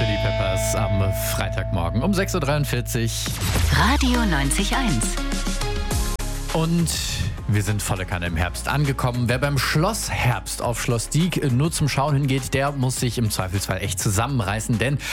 Chili Peppers am Freitagmorgen um 6.43 Uhr. Radio 90.1. Und wir sind volle Kanne im Herbst angekommen. Wer beim Schloss Herbst auf Schloss Diek nur zum Schauen hingeht, der muss sich im Zweifelsfall echt zusammenreißen, denn